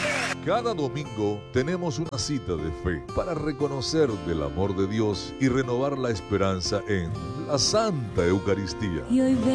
Cada domingo tenemos una cita de fe para reconocer del amor de Dios y renovar la esperanza en la Santa Eucaristía. Y hoy